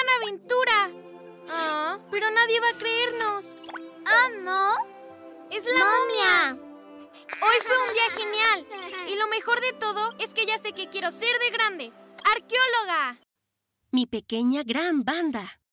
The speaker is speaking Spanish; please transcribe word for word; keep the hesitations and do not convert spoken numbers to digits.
gran aventura. Ah, pero nadie va a creernos. ¿Ah, no? ¡Es la momia! Hoy fue un día genial. Y lo mejor de todo es que ya sé que quiero ser de grande. ¡Arqueóloga! Mi pequeña gran banda.